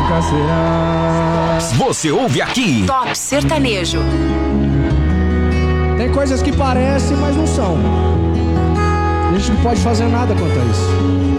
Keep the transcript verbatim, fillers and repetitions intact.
nunca será. Você ouve aqui. Top Sertanejo. Tem coisas que parecem, mas não são. A gente não pode fazer nada quanto a isso.